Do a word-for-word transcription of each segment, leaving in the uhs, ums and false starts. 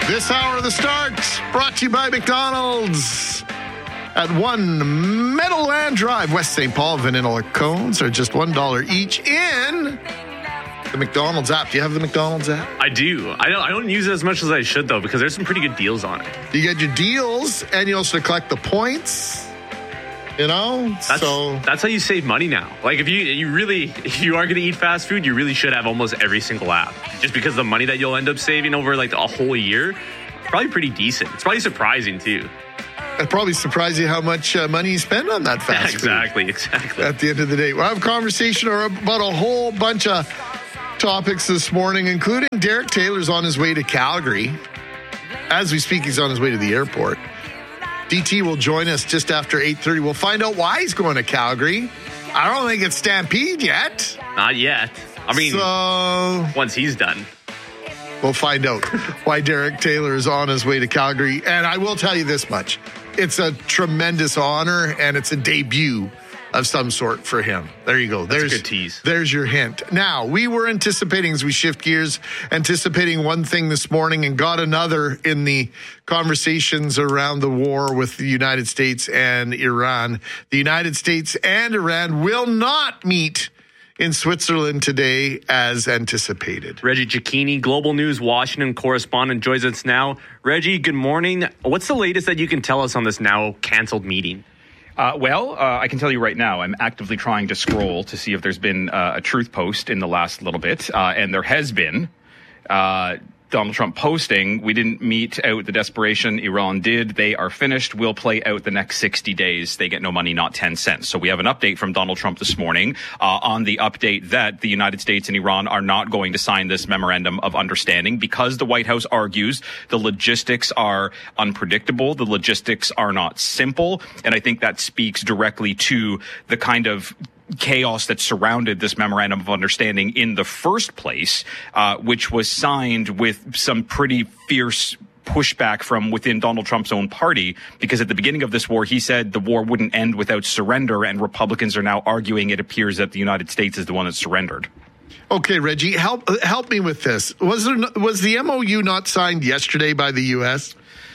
This hour of the start brought to you by McDonald's at one Meadowland Drive, West Saint Paul. Vanilla cones are just one dollar each in the McDonald's app. Do you have the McDonald's app? I do. I don't, I don't use it as much as I should, though, because there's some pretty good deals on it. You get your deals, and you also collect the points. You know, that's, so that's how you save money now. Like if you you really if you are going to eat fast food, you really should have almost every single app, just because the money that you'll end up saving over like a whole year, probably pretty decent. It's probably surprising too. It probably surprised you how much uh, money you spend on that fast exactly, food. Exactly, exactly. At the end of the day, we'll have a conversation about a whole bunch of topics this morning, including Derek Taylor's on his way to Calgary. As we speak, he's on his way to the airport. D T will join us just after eight thirty. We'll find out why he's going to Calgary. I don't think it's Stampede yet. Not yet. I mean, so, once he's done. We'll find out why Derek Taylor is on his way to Calgary. And I will tell you this much. It's a tremendous honor, and it's a debut of some sort for him. There you go. That's there's a good tease. There's your hint. Now, we were anticipating, as we shift gears, anticipating one thing this morning and got another in the conversations around the war with the United States and Iran. The United States and Iran will not meet in Switzerland today as anticipated. Reggie Cecchini, Global News Washington correspondent, joins us now. Reggie, good morning. What's the latest that you can tell us on this now canceled meeting? Uh, well, uh, I can tell you right now, I'm actively trying to scroll to see if there's been uh, a truth post in the last little bit, uh, and there has been. Uh, Donald Trump posting, we didn't meet out the desperation, Iran did. They are finished. We'll play out the next sixty days. They get no money, not ten cents. So we have an update from Donald Trump this morning uh, on the update that the United States and Iran are not going to sign this memorandum of understanding because the White House argues the logistics are unpredictable. The logistics are not simple. And I think that speaks directly to the kind of chaos that surrounded this memorandum of understanding in the first place, uh, which was signed with some pretty fierce pushback from within Donald Trump's own party, because at the beginning of this war, he said the war wouldn't end without surrender, and Republicans are now arguing it appears that the United States is the one that surrendered. Okay, Reggie, help help me with this. Was there was the M O U not signed yesterday by the U S?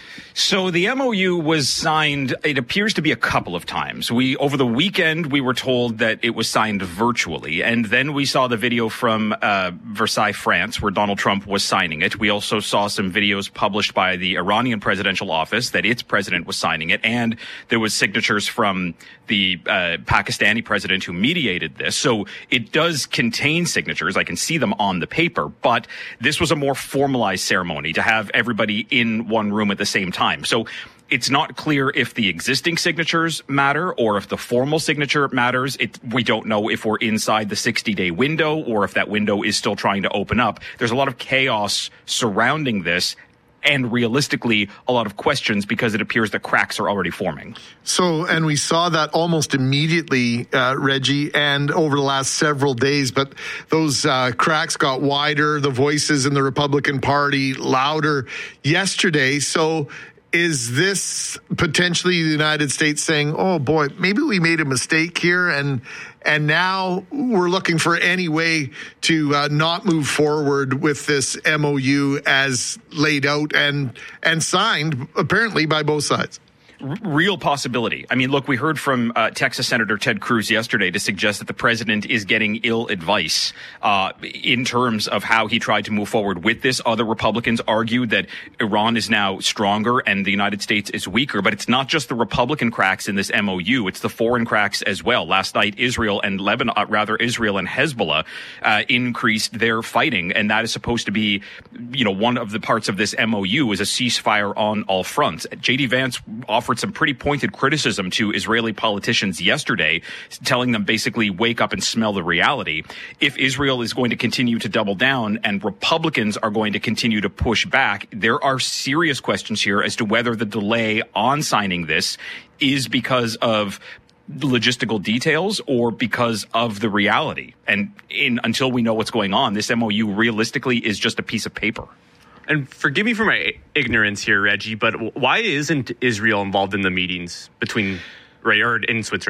So the M O U was signed, it appears to be a couple of times. We, over the weekend, we were told that it was signed virtually. And then we saw the video from uh, Versailles, France, where Donald Trump was signing it. We also saw some videos published by the Iranian presidential office that its president was signing it. And there was signatures from the uh, Pakistani president who mediated this. So it does contain signatures. I can see them on the paper. But this was a more formalized ceremony to have everybody in one room at the same time. So it's not clear if the existing signatures matter or if the formal signature matters. It, we don't know if we're inside the sixty-day window or if that window is still trying to open up. There's a lot of chaos surrounding this, and realistically, a lot of questions because it appears that cracks are already forming. So, and we saw that almost immediately, uh, Reggie, and over the last several days, but those uh, cracks got wider, the voices in the Republican Party louder yesterday. So is this potentially the United States saying, oh boy, maybe we made a mistake here, and and now we're looking for any way to uh, not move forward with this M O U as laid out and and signed apparently by both sides? Real possibility. I mean, look, we heard from uh, Texas Senator Ted Cruz yesterday to suggest that the president is getting ill advice uh, in terms of how he tried to move forward with this. Other Republicans argue that Iran is now stronger and the United States is weaker. But it's not just the Republican cracks in this M O U. It's the foreign cracks as well. Last night, Israel and Lebanon, uh, rather Israel and Hezbollah uh, increased their fighting. And that is supposed to be, you know, one of the parts of this M O U is a ceasefire on all fronts. J D Vance offered some pretty pointed criticism to Israeli politicians yesterday, telling them basically wake up and smell the reality. If Israel is going to continue to double down and Republicans are going to continue to push back, there are serious questions here as to whether the delay on signing this is because of logistical details or because of the reality. And in, until we know what's going on, this M O U realistically is just a piece of paper. And forgive me for my ignorance here, Reggie, but why isn't Israel involved in the meetings between, right, or in Switzerland?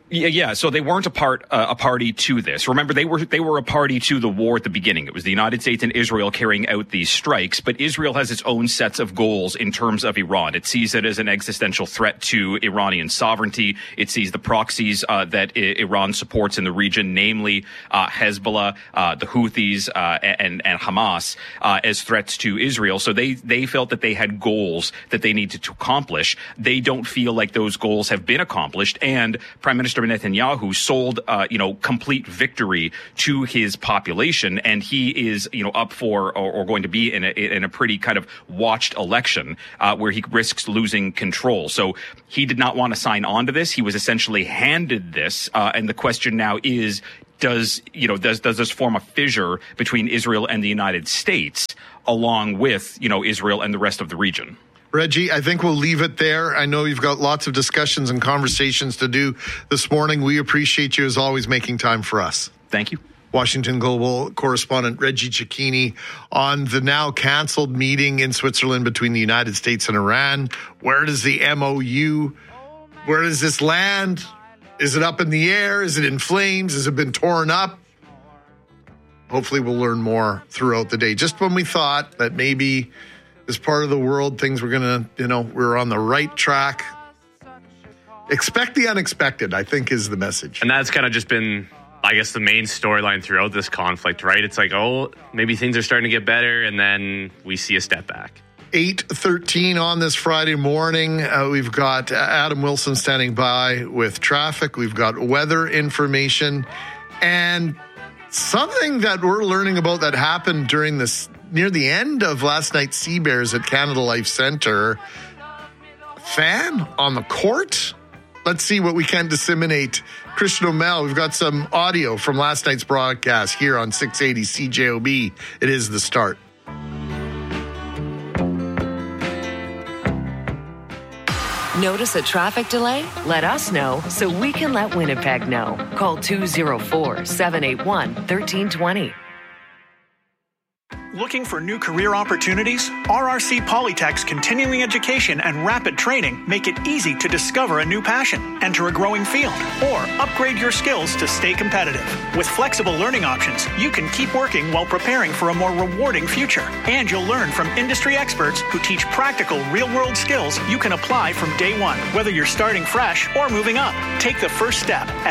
Yeah, yeah. So they weren't a part, uh, a party to this. Remember, they were they were a party to the war at the beginning. It was the United States and Israel carrying out these strikes. But Israel has its own sets of goals in terms of Iran. It sees it as an existential threat to Iranian sovereignty. It sees the proxies uh, that I- Iran supports in the region, namely uh, Hezbollah, uh, the Houthis, uh, and and Hamas, uh, as threats to Israel. So they they felt that they had goals that they needed to accomplish. They don't feel like those goals have been accomplished, and Prime Minister Netanyahu sold, uh, you know, complete victory to his population, and he is, you know, up for or, or going to be in a, in a pretty kind of watched election uh, where he risks losing control. So he did not want to sign on to this. He was essentially handed this, uh, and the question now is, does, you know, does does this form a fissure between Israel and the United States, along with, you know, Israel and the rest of the region? Reggie, I think we'll leave it there. I know you've got lots of discussions and conversations to do this morning. We appreciate you, as always, making time for us. Thank you. Washington Global correspondent Reggie Cecchini on the now canceled meeting in Switzerland between the United States and Iran. Where does the M O U, where does this land? Is it up in the air? Is it in flames? Has it been torn up? Hopefully we'll learn more throughout the day. Just when we thought that maybe this part of the world, things were going to, you know, we're on the right track. Expect the unexpected, I think, is the message. And that's kind of just been, I guess, the main storyline throughout this conflict, right? It's like, oh, maybe things are starting to get better, and then we see a step back. eight thirteen on this Friday morning. Uh, we've got Adam Wilson standing by with traffic. We've got weather information. And something that we're learning about that happened during this, near the end of last night's Sea Bears at Canada Life Centre. Fan on the court? Let's see what we can disseminate. Christian O'Mell, we've got some audio from last night's broadcast here on six eighty C J O B. It is The Start. Notice a traffic delay? Let us know so we can let Winnipeg know. Call two oh four, seven eight one, one three two zero. Looking for new career opportunities? R R C Polytech's continuing education and rapid training make it easy to discover a new passion, enter a growing field, or upgrade your skills to stay competitive. With flexible learning options, you can keep working while preparing for a more rewarding future. And you'll learn from industry experts who teach practical, real-world skills you can apply from day one, whether you're starting fresh or moving up. Take the first step at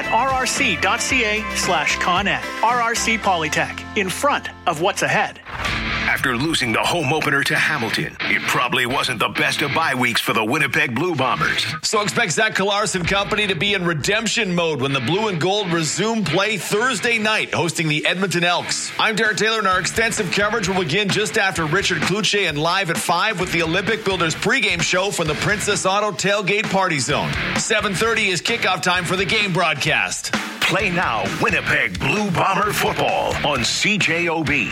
rrc.ca slash ConEd. R R C Polytech, in front of what's ahead. After losing the home opener to Hamilton, it probably wasn't the best of bye weeks for the Winnipeg Blue Bombers. So expect Zach Collaros and company to be in redemption mode when the Blue and Gold resume play Thursday night, hosting the Edmonton Elks. I'm Derek Taylor, and our extensive coverage will begin just after Richard Cloutier and Live at five with the Olympic Builders pregame show from the Princess Auto Tailgate Party Zone. seven thirty is kickoff time for the game broadcast. Play now Winnipeg Blue Bomber football on C J O B.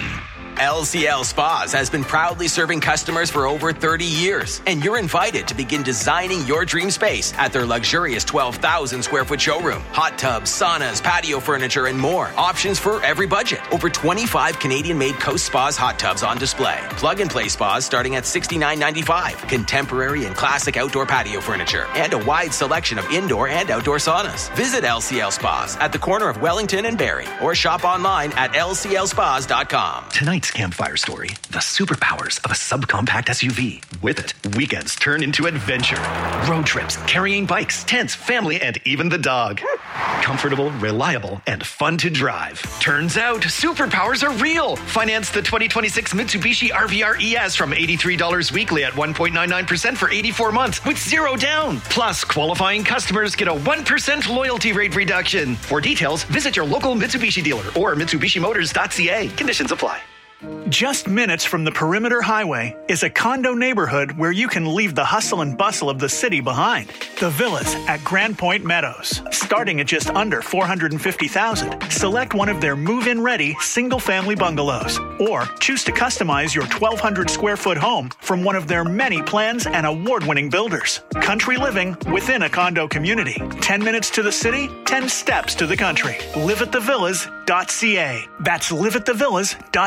L C L Spas has been proudly serving customers for over thirty years, and you're invited to begin designing your dream space at their luxurious twelve thousand square foot showroom. Hot tubs, saunas, patio furniture, and more. Options for every budget. Over twenty-five Canadian-made Coast Spas hot tubs on display. Plug-and-play spas starting at sixty-nine ninety-five. Contemporary and classic outdoor patio furniture, and a wide selection of indoor and outdoor saunas. Visit L C L Spas at the corner of Wellington and Barrie, or shop online at L C L spas dot com. Tonight's campfire story, the superpowers of a subcompact S U V. With it, weekends turn into adventure. Road trips, carrying bikes, tents, family, and even the dog. Comfortable, reliable, and fun to drive. Turns out, superpowers are real. Finance the twenty twenty-six Mitsubishi R V R E S from eighty-three dollars weekly at one point nine nine percent for eighty-four months with zero down. Plus, qualifying customers get a one percent loyalty rate reduction. For details, visit your local Mitsubishi dealer or Mitsubishi Motors dot C A. Conditions apply. Just minutes from the Perimeter Highway is a condo neighborhood where you can leave the hustle and bustle of the city behind. The Villas at Grand Point Meadows. Starting at just under four hundred fifty thousand dollars, select one of their move-in ready single-family bungalows, or choose to customize your twelve hundred square foot home from one of their many plans and award-winning builders. Country living within a condo community. ten minutes to the city, ten steps to the country. live at the villas dot C A. That's live at the villas dot C A.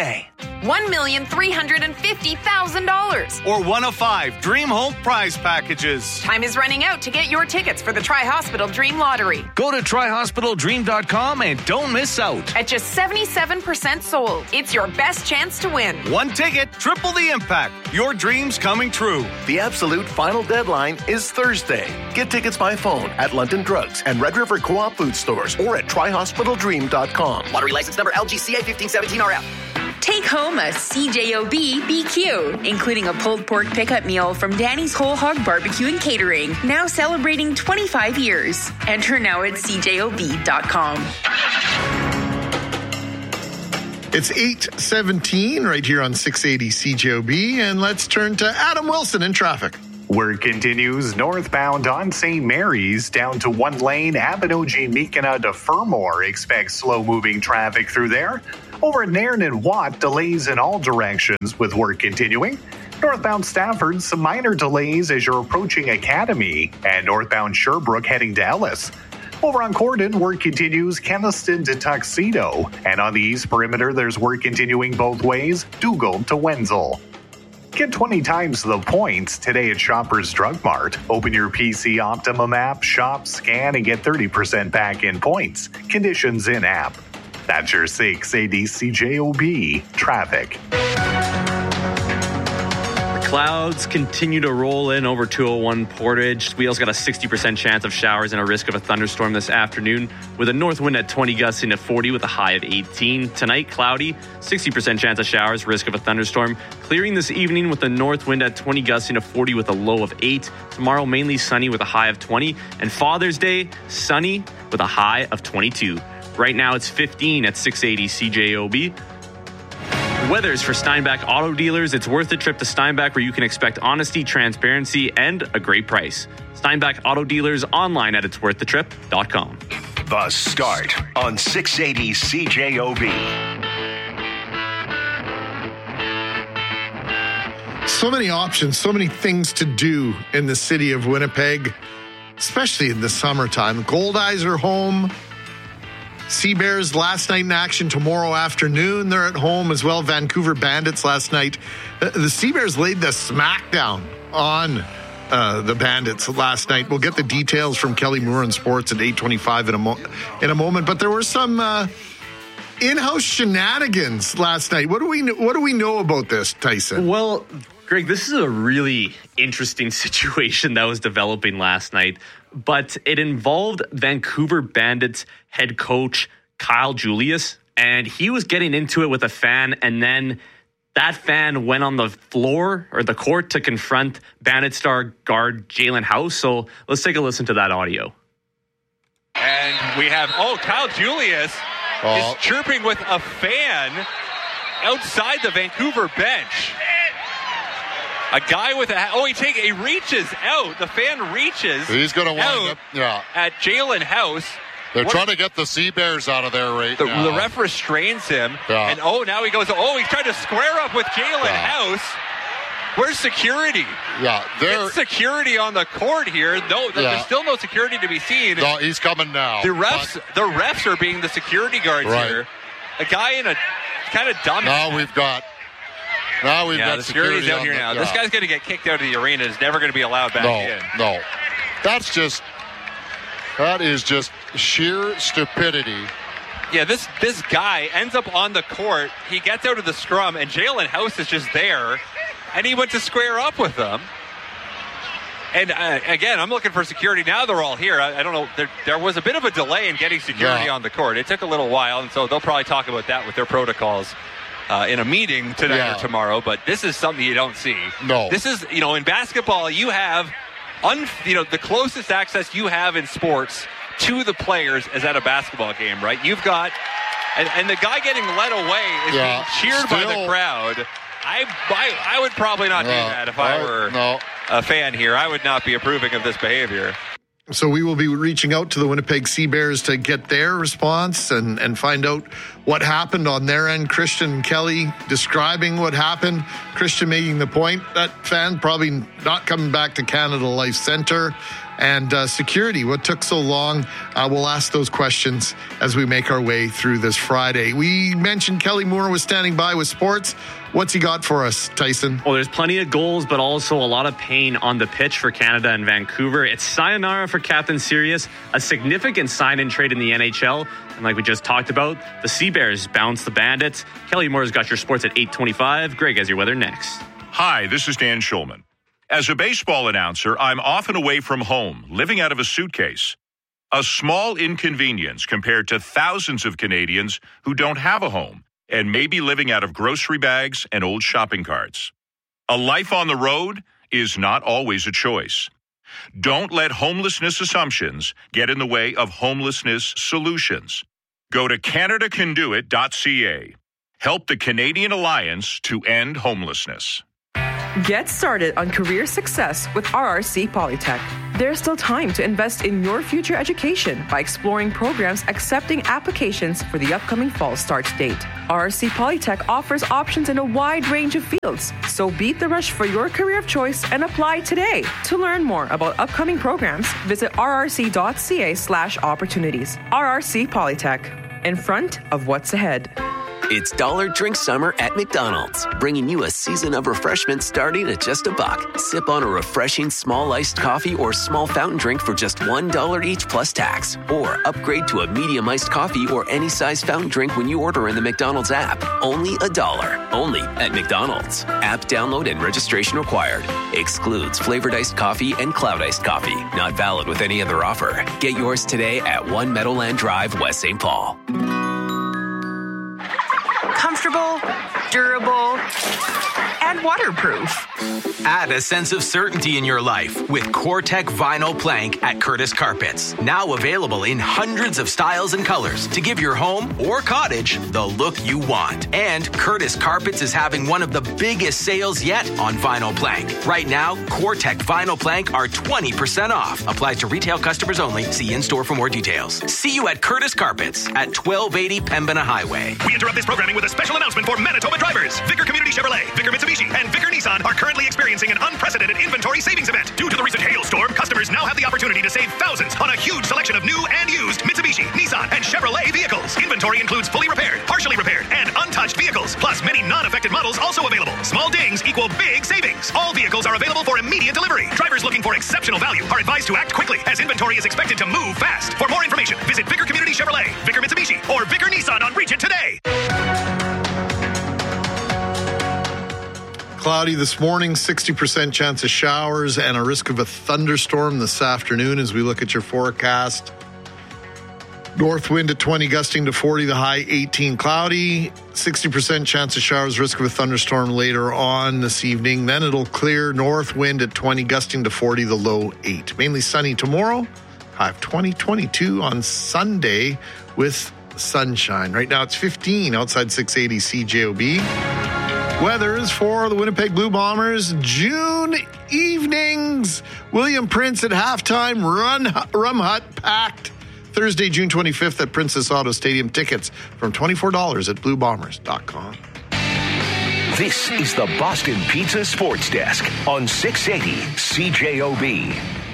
today. one million three hundred fifty thousand dollars. Or one of five Dream Home prize packages. Time is running out to get your tickets for the Tri-Hospital Dream Lottery. Go to tri hospital dream dot com and don't miss out. At just seventy-seven percent sold, it's your best chance to win. One ticket, triple the impact. Your dreams coming true. The absolute final deadline is Thursday. Get tickets by phone at London Drugs and Red River Co-op food stores or at tri hospital dream dot com. Lottery license number L G C A fifteen seventeen R F. Take home a C J O B B Q, including a pulled pork pickup meal from Danny's Whole Hog Barbecue and Catering, now celebrating twenty-five years. Enter now at c j o b dot com. It's eight seventeen right here on six eighty C J O B, and let's turn to Adam Wilson in traffic. Work continues northbound on Saint Mary's down to one lane, Abinogi-Mekina to Fermor. Expect slow-moving traffic through there. Over at Nairn and Watt, delays in all directions with work continuing. Northbound Stafford, some minor delays as you're approaching Academy. And northbound Sherbrooke heading to Ellis. Over on Corden, work continues Keniston to Tuxedo. And on the east perimeter, there's work continuing both ways, Dougal to Wenzel. Get twenty times the points today at Shoppers Drug Mart. Open your P C Optimum app, shop, scan, and get thirty percent back in points. Conditions in app. That's your six eighty C J O B traffic. Clouds continue to roll in over two oh one Portage. Wheels got a sixty percent chance of showers and a risk of a thunderstorm this afternoon with a north wind at twenty gusts into forty with a high of eighteen. Tonight, cloudy, sixty percent chance of showers, risk of a thunderstorm. Clearing this evening with a north wind at twenty gusts into forty with a low of eight. Tomorrow, mainly sunny with a high of twenty. And Father's Day, sunny with a high of twenty-two. Right now, it's fifteen at six eighty C J O B. Weathers for Steinbach Auto Dealers. It's worth a trip to Steinbach where you can expect honesty, transparency, and a great price. Steinbach Auto Dealers online at its worth the trip dot com. The Start on six eighty C J O B. So many options, so many things to do in the city of Winnipeg, especially in the summertime. Gold Eyes are home. Sea Bears last night in action. Tomorrow afternoon they're at home as well. Vancouver Bandits last night. The Sea Bears laid the smackdown on uh, the Bandits last night. We'll get the details from Kelly Moore in Sports at eight twenty-five in a, mo- in a moment. But there were some uh, in-house shenanigans last night. What do we What do we know about this, Tyson? Well, Greg, this is a really interesting situation that was developing last night. But it involved Vancouver Bandits head coach Kyle Julius, and he was getting into it with a fan, and then that fan went on the floor or the court to confront Bandit star guard Jalen House. So let's take a listen to that audio. And we have, oh, Kyle Julius oh. is chirping with a fan outside the Vancouver bench. A guy with a oh he take he reaches out. The fan reaches. He's going to wind up. Yeah. At Jalen House. They're what, trying to get the Sea Bears out of there right the, now. The ref restrains him. Yeah. And oh now he goes. Oh he's trying to square up with Jalen yeah. House. Where's security? Yeah, there's security on the court here. No, yeah. there's still no security to be seen. No, he's coming now. The refs, but, the refs are being the security guards right. here. A guy in a kind of dumb. Now we've got. Now we've yeah, got the security's security out here the, now. Yeah. This guy's going to get kicked out of the arena. Is never going to be allowed back no, in. No, that's just that is just sheer stupidity. Yeah, this this guy ends up on the court. He gets out of the scrum, and Jalen House is just there, and he went to square up with them. And uh, again, I'm looking for security. Now they're all here. I, I don't know. There, there was a bit of a delay in getting security yeah. on the court. It took a little while, and so they'll probably talk about that with their protocols. Uh, in a meeting tonight yeah. or tomorrow, but this is something you don't see. No. This is, you know, in basketball, you have, un, you know, the closest access you have in sports to the players is at a basketball game, right? You've got, and, and the guy getting led away is yeah. being cheered Still, by the crowd. I, I I would probably not no, do that if I were no. a fan here. I would not be approving of this behavior. So we will be reaching out to the Winnipeg Sea Bears to get their response and, and find out what happened on their end. Christian and Kelly describing what happened. Christian making the point that fan probably not coming back to Canada Life Centre. and uh, security. What took so long? Uh, we'll ask those questions as we make our way through this Friday. We mentioned Kelly Moore was standing by with sports. What's he got for us, Tyson? Well, there's plenty of goals, but also a lot of pain on the pitch for Canada and Vancouver. It's sayonara for Captain Sirius, a significant sign-in trade in the N H L. And like we just talked about, the Sea Bears bounce the Bandits. Kelly Moore's got your sports at eight twenty-five. Greg has your weather next. Hi, this is Dan Schulman. As a baseball announcer, I'm often away from home, living out of a suitcase. A small inconvenience compared to thousands of Canadians who don't have a home and may be living out of grocery bags and old shopping carts. A life on the road is not always a choice. Don't let homelessness assumptions get in the way of homelessness solutions. Go to canada can do it dot c a. Help the Canadian Alliance to end homelessness. Get started on career success with R R C Polytech. There's still time to invest in your future education by exploring programs accepting applications for the upcoming fall start date. R R C Polytech offers options in a wide range of fields, so beat the rush for your career of choice and apply today. To learn more about upcoming programs, visit rrc.ca slash opportunities. R R C Polytech, in front of what's ahead. It's Dollar Drink Summer at McDonald's, bringing you a season of refreshment starting at just a buck. Sip on a refreshing small iced coffee or small fountain drink for just one dollar each plus tax. Or upgrade to a medium iced coffee or any size fountain drink when you order in the McDonald's app. Only a dollar. Only at McDonald's. App download and registration required. Excludes flavored iced coffee and cloud iced coffee. Not valid with any other offer. Get yours today at One Meadowland Drive, West Saint Paul. Comfortable, durable, and waterproof. Add a sense of certainty in your life with CoreTech Vinyl Plank at Curtis Carpets. Now available in hundreds of styles and colors to give your home or cottage the look you want. And Curtis Carpets is having one of the biggest sales yet on vinyl plank. Right now, CoreTech Vinyl Plank are twenty percent off. Applies to retail customers only. See in-store for more details. See you at Curtis Carpets at twelve eighty Pembina Highway. We interrupt this programming with a special announcement for Manitoba drivers. Vicar Community Chevrolet, Vicar Mitsubishi, and Vicar Nissan are currently experiencing an unprecedented inventory savings event. Due to the recent hailstorm, customers now have the opportunity to save thousands on a huge selection of new and used Mitsubishi, Nissan, and Chevrolet vehicles. Inventory includes fully repaired, partially repaired, and untouched vehicles, plus many non-affected models also available. Small dings equal big savings. All vehicles are available for immediate delivery. Drivers looking for exceptional value are advised to act quickly, as inventory is expected to move fast. For more information, visit Vicar Community Chevrolet, Vicar Mitsubishi, or Vicar Nissan on Regent today. Cloudy this morning, sixty percent chance of showers and a risk of a thunderstorm this afternoon as we look at your forecast. North wind at twenty, gusting to forty, the high eighteen. Cloudy, sixty percent chance of showers, risk of a thunderstorm later on this evening. Then it'll clear. North wind at twenty, gusting to forty, the low eight. Mainly sunny tomorrow, high of twenty, twenty-two on Sunday with sunshine. Right now it's fifteen outside six eighty C J O B. Weather is for the Winnipeg Blue Bombers. June evenings. William Prince at halftime. Run, Rum Hut packed. Thursday, June twenty-fifth at Princess Auto Stadium. Tickets from twenty-four dollars at blue bombers dot com. This is the Boston Pizza Sports Desk on six eighty C J O B.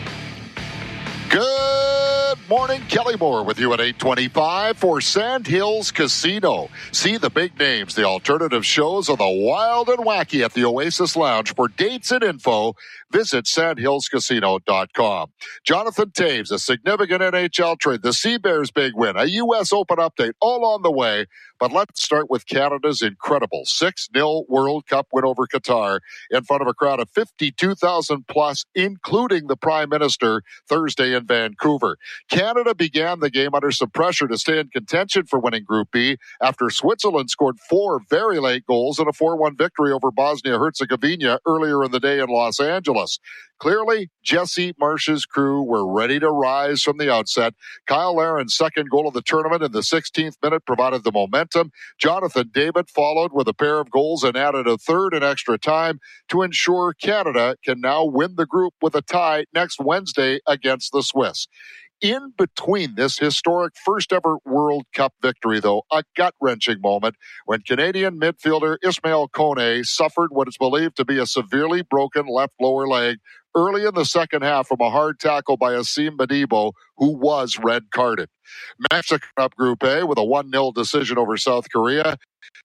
Good morning, Kelly Moore with you at eight twenty-five for Sandhills Casino. See the big names, the alternative shows of the wild and wacky at the Oasis Lounge. For dates and info, visit sandhills casino dot com. Jonathan Taves, a significant N H L trade, the Sea Bears' big win, a U S Open update, all on the way. But let's start with Canada's incredible six nil World Cup win over Qatar in front of a crowd of fifty-two thousand plus, including the Prime Minister, Thursday in Vancouver. Canada began the game under some pressure to stay in contention for winning Group B after Switzerland scored four very late goals in a four one victory over Bosnia-Herzegovina earlier in the day in Los Angeles. Clearly, Jesse Marsh's crew were ready to rise from the outset. Kyle Laren's second goal of the tournament in the sixteenth minute provided the momentum. Jonathan David followed with a pair of goals and added a third in extra time to ensure Canada can now win the group with a tie next Wednesday against the Swiss. In between this historic first ever World Cup victory, though, a gut-wrenching moment when Canadian midfielder Ismail Kone suffered what is believed to be a severely broken left lower leg early in the second half from a hard tackle by Asim Madibo, who was red-carded. Mexico up Group A with a one nil decision over South Korea.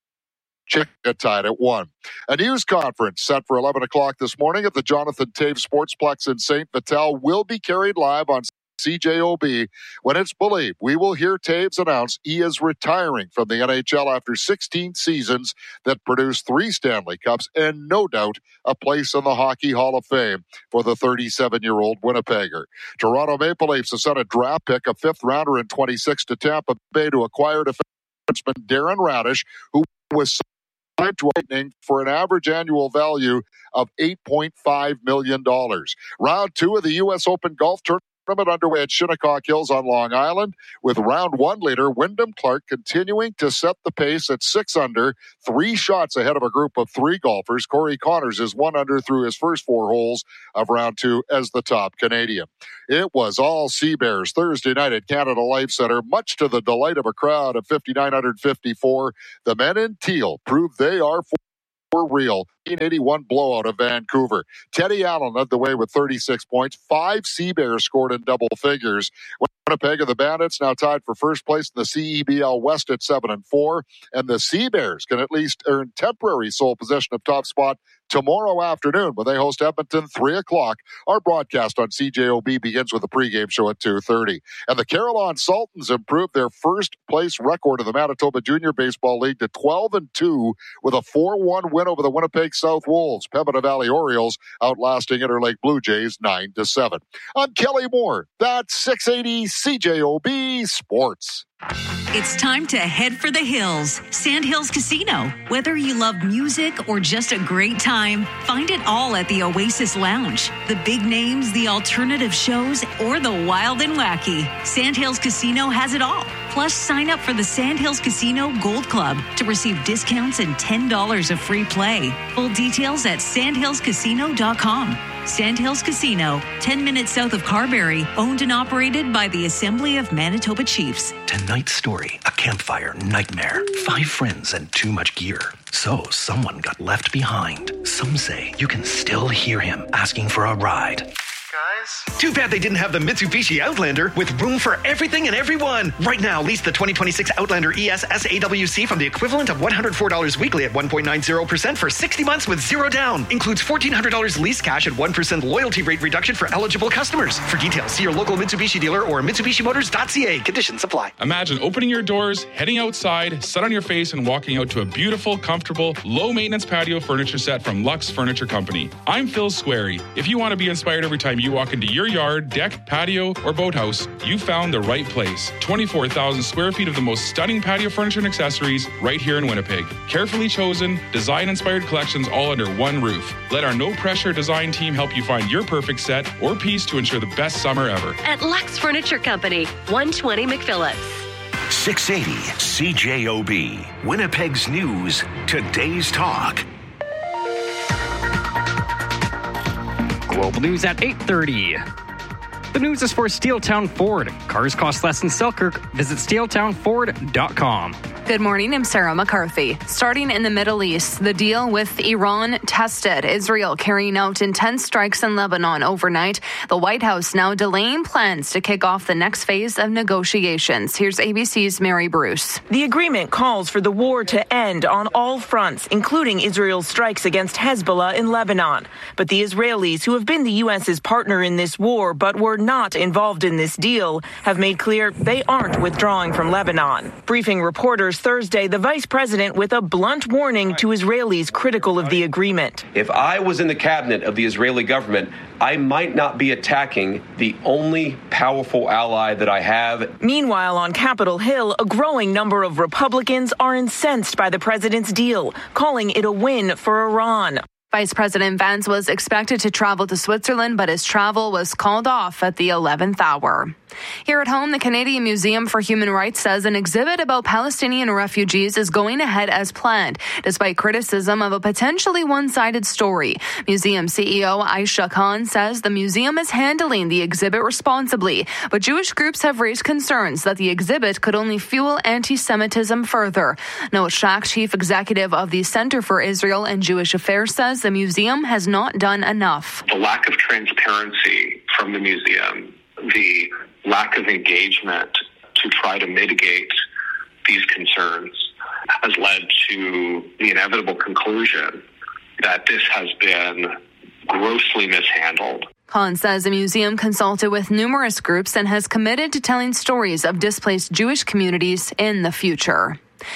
Czech tied at one. A news conference set for eleven o'clock this morning at the Jonathan Toews Sportsplex in Saint Vital will be carried live on C J O B. When it's believed, we will hear Toews announce he is retiring from the N H L after sixteen seasons that produced three Stanley Cups and no doubt a place in the Hockey Hall of Fame for the thirty-seven-year-old Winnipegger. Toronto Maple Leafs have sent a draft pick, a fifth rounder in twenty-six to Tampa Bay to acquire defenseman Darren Radish, who was signed to Lightning for an average annual value of eight point five million dollars. Round two of the U S Open Golf Tournament underway at Shinnecock Hills on Long Island, with round one leader Wyndham Clark continuing to set the pace at six under, three shots ahead of a group of three golfers. Corey Connors is one under through his first four holes of round two as the top Canadian. It was all Sea Bears Thursday night at Canada Life Centre, much to the delight of a crowd of five thousand nine hundred fifty-four. The men in teal proved they are for For real. nineteen eighty-one blowout of Vancouver. Teddy Allen led the way with thirty-six points. Five Sea Bears scored in double figures. Winnipeg of the Bandits now tied for first place in the C E B L West at seven and four. And the Sea Bears can at least earn temporary sole possession of top spot tomorrow afternoon when they host Edmonton, three o'clock. Our broadcast on C J O B begins with a pregame show at two thirty. And the Carillon Sultans improved their first place record of the Manitoba Junior Baseball League to twelve and two with a four one win over the Winnipeg South Wolves. Pembina Valley Orioles outlasting Interlake Blue Jays nine to seven. I'm Kelly Moore. That's six eighty C J O B Sports. It's time to head for the hills. Sandhills Casino. Whether you love music or just a great time, find it all at the Oasis Lounge. The big names, the alternative shows, or the wild and wacky. Sandhills Casino has it all. Plus, sign up for the Sandhills Casino Gold Club to receive discounts and ten dollars of free play. Full details at sandhills casino dot com. Sandhills Casino, ten minutes south of Carberry, owned and operated by the Assembly of Manitoba Chiefs. Tonight's story, a campfire nightmare. Five friends and too much gear. So someone got left behind. Some say you can still hear him asking for a ride. Guys? Too bad they didn't have the Mitsubishi Outlander with room for everything and everyone. Right now, lease the twenty twenty-six Outlander E S S A W C from the equivalent of one hundred four dollars weekly at one point nine zero percent for sixty months with zero down. Includes fourteen hundred dollars lease cash and one percent loyalty rate reduction for eligible customers. For details, see your local Mitsubishi dealer or Mitsubishi Motors dot C A. Conditions apply. Imagine opening your doors, heading outside, set on your face, and walking out to a beautiful, comfortable, low-maintenance patio furniture set from Lux Furniture Company. I'm Phil Squarey. If you want to be inspired every time you walk into your yard, deck, patio, or boathouse, you found the right place. twenty-four thousand square feet of the most stunning patio furniture and accessories right here in Winnipeg. Carefully chosen, design-inspired collections all under one roof. Let our no-pressure design team help you find your perfect set or piece to ensure the best summer ever. At Lux Furniture Company, one twenty McPhillips. six eighty C J O B. Winnipeg's News. Today's Talk. Global News at eight thirty. The news is for Steeltown Ford. Cars cost less in Selkirk. Visit steel town ford dot com. Good morning, I'm Sarah McCarthy. Starting in the Middle East, the deal with Iran tested. Israel carrying out intense strikes in Lebanon overnight. The White House now delaying plans to kick off the next phase of negotiations. Here's A B C's Mary Bruce. The agreement calls for the war to end on all fronts, including Israel's strikes against Hezbollah in Lebanon. But the Israelis, who have been the U S's partner in this war but were not involved in this deal, have made clear they aren't withdrawing from Lebanon. Briefing reporters Thursday, the vice president with a blunt warning to Israelis critical of the agreement. If I was in the cabinet of the Israeli government, I might not be attacking the only powerful ally that I have. Meanwhile, on Capitol Hill, a growing number of Republicans are incensed by the president's deal, calling it a win for Iran. Vice President Vance was expected to travel to Switzerland, but his travel was called off at the eleventh hour. Here at home, the Canadian Museum for Human Rights says an exhibit about Palestinian refugees is going ahead as planned, despite criticism of a potentially one-sided story. Museum C E O Aisha Khan says the museum is handling the exhibit responsibly, but Jewish groups have raised concerns that the exhibit could only fuel anti-Semitism further. Noah Shack, chief executive of the Center for Israel and Jewish Affairs, says says the museum has not done enough. The lack of transparency from the museum, the lack of engagement to try to mitigate these concerns has led to the inevitable conclusion that this has been grossly mishandled. Khan says the museum consulted with numerous groups and has committed to telling stories of displaced Jewish communities in the future.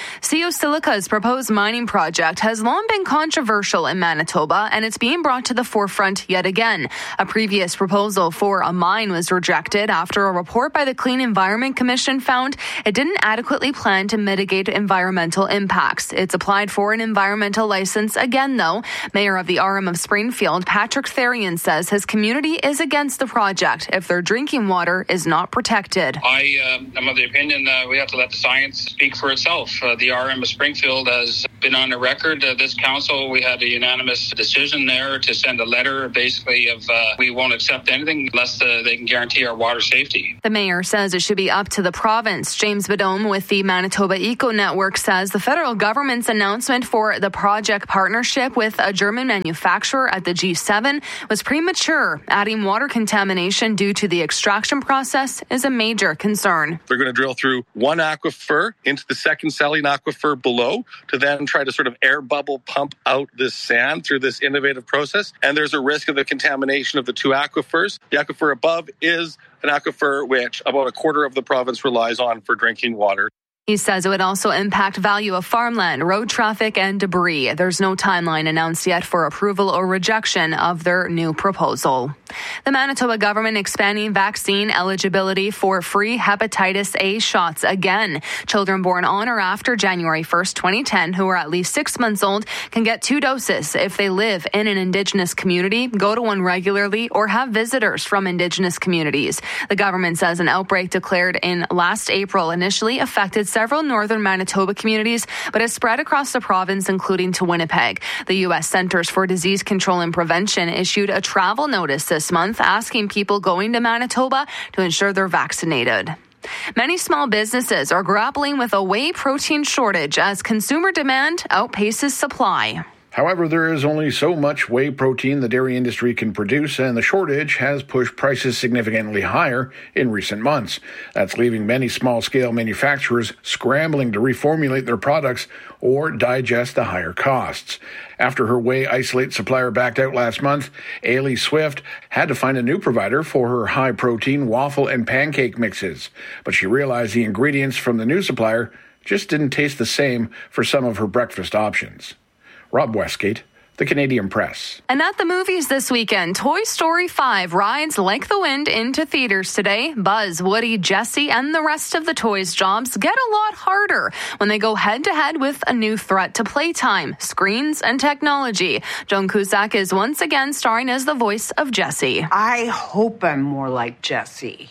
Silica's proposed mining project has long been controversial in Manitoba, and it's being brought to the forefront yet again. A previous proposal for a mine was rejected after a report by the Clean Environment Commission found it didn't adequately plan to mitigate environmental impacts. It's applied for an environmental license again, though. Mayor of the R M of Springfield, Patrick Therian, says his community is against the project if their drinking water is not protected. I uh, am of the opinion uh, we have to let the science speak for itself. Uh, the R M of Springfield has been on the record. Uh, this council, we had a unanimous decision there to send a letter basically of uh, we won't accept anything unless uh, they can guarantee our water safety. The mayor says it should be up to the province. James Bedome with the Manitoba Eco Network says the federal government's announcement for the project partnership with a German manufacturer at the G seven was premature. Adding water contamination due to the extraction process is a major concern. They're going to drill through one aquifer into the second saline aquifer below to then try to sort of air bubble pump out this sand through this innovative process. And there's a risk of the contamination of the two aquifers. The aquifer above is an aquifer which about a quarter of the province relies on for drinking water. He says it would also impact value of farmland, road traffic, and debris. There's no timeline announced yet for approval or rejection of their new proposal. The Manitoba government expanding vaccine eligibility for free hepatitis A shots again. Children born on or after January first, twenty ten, who are at least six months old, can get two doses if they live in an Indigenous community, go to one regularly, or have visitors from Indigenous communities. The government says an outbreak declared in last April initially affected several northern Manitoba communities, but has spread across the province, including to Winnipeg. The U S Centers for Disease Control and Prevention issued a travel notice this month asking people going to Manitoba to ensure they're vaccinated. Many small businesses are grappling with a whey protein shortage as consumer demand outpaces supply. However, there is only so much whey protein the dairy industry can produce, and the shortage has pushed prices significantly higher in recent months. That's leaving many small-scale manufacturers scrambling to reformulate their products or digest the higher costs. After her whey isolate supplier backed out last month, Ailey Swift had to find a new provider for her high-protein waffle and pancake mixes. But she realized the ingredients from the new supplier just didn't taste the same for some of her breakfast options. Rob Westgate, The Canadian Press. And at the movies this weekend, Toy Story five rides like the wind into theaters today. Buzz, Woody, Jessie, and the rest of the toys' jobs get a lot harder when they go head-to-head with a new threat to playtime, screens, and technology. Joan Cusack is once again starring as the voice of Jessie. I hope I'm more like Jessie.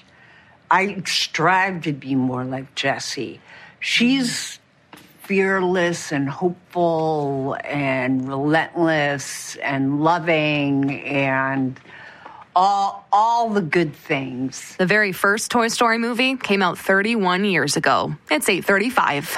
I strive to be more like Jessie. She's fearless and hopeful and relentless and loving and all all the good things. The very first Toy Story movie came out thirty-one years ago. It's eight thirty-five.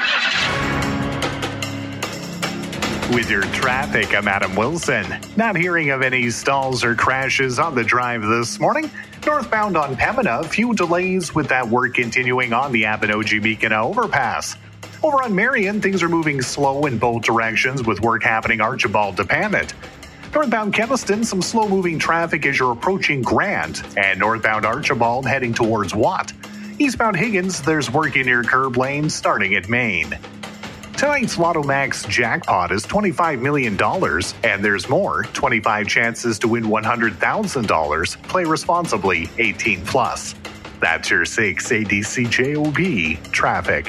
With your traffic, I'm Adam Wilson. Not hearing of any stalls or crashes on the drive this morning. Northbound on Pembina, few delays with that work continuing on the Appanochie-Beacon overpass. Over on Marion, things are moving slow in both directions with work happening Archibald to Panet. Northbound Keniston, some slow-moving traffic as you're approaching Grant, and northbound Archibald heading towards Watt. Eastbound Higgins, there's work in your curb lane starting at Maine. Tonight's Lotto Max jackpot is twenty-five million dollars, and there's more, twenty-five chances to win one hundred thousand dollars. Play responsibly, eighteen plus. That's your six A D C J O B traffic.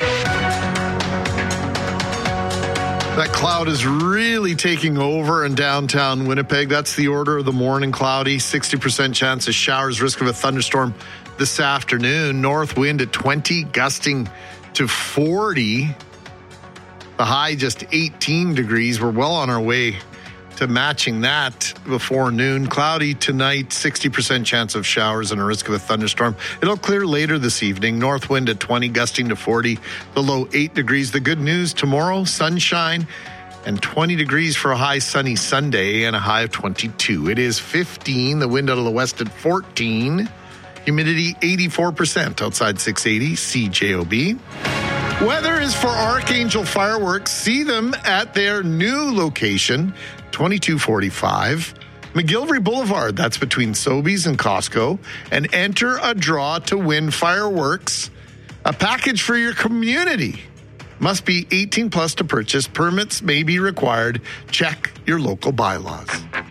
That cloud is really taking over in downtown Winnipeg. That's the order of the morning. Cloudy, sixty percent chance of showers, risk of a thunderstorm this afternoon. North wind at twenty, gusting to forty. The high just eighteen degrees. We're well on our way to matching that before noon. Cloudy tonight, sixty percent chance of showers and a risk of a thunderstorm. It'll clear later this evening. North wind at twenty, gusting to forty. The low eight degrees. The good news tomorrow, sunshine and twenty degrees for a high sunny Sunday and a high of twenty-two. It is fifteen, the wind out of the west at fourteen. Humidity eighty-four percent outside six eighty C J O B. Weather is for Archangel Fireworks. See them at their new location, twenty-two forty-five McGillivray Boulevard. That's between Sobeys and Costco. And enter a draw to win fireworks, a package for your community. Must be eighteen plus to purchase. Permits may be required. Check your local bylaws.